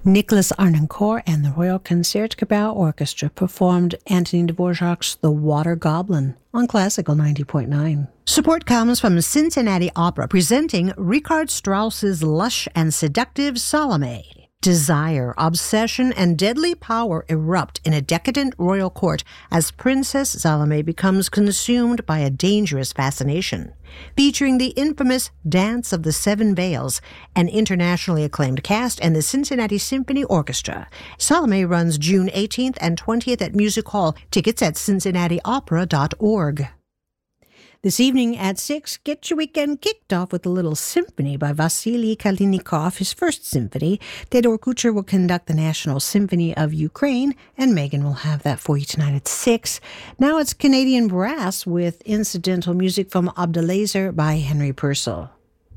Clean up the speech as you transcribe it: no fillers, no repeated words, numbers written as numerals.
Nicholas Arnoncourt and the Royal Concertgebouw Orchestra performed Antonin Dvorak's The Water Goblin on Classical 90.9. Support comes from Cincinnati Opera presenting Richard Strauss's lush and seductive Salome. Desire, obsession, and deadly power erupt in a decadent royal court as Princess Salome becomes consumed by a dangerous fascination. Featuring the infamous Dance of the Seven Veils, an internationally acclaimed cast, and the Cincinnati Symphony Orchestra. Salome runs June 18th and 20th at Music Hall. Tickets at cincinnatiopera.org. This evening at 6, get your weekend kicked off with a little symphony by Vasily Kalinikov, his first symphony. Theodore Kucher will conduct the National Symphony of Ukraine, and Megan will have that for you tonight at 6. Now it's Canadian Brass with incidental music from Abdelazer by Henry Purcell.